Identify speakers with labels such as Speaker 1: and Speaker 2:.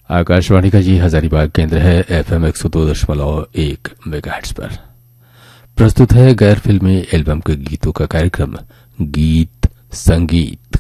Speaker 1: आकाशवाणी का ये हजारीबाग केंद्र है। FM 102.1 मेगाहर्ट्ज पर प्रस्तुत है गैर फिल्मी एल्बम के गीतों का कार्यक्रम गीत संगीत।